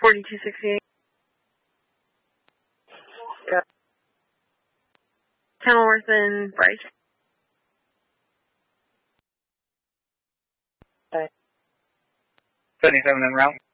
4268. Got Kenilworth and Bryce. 77 en route.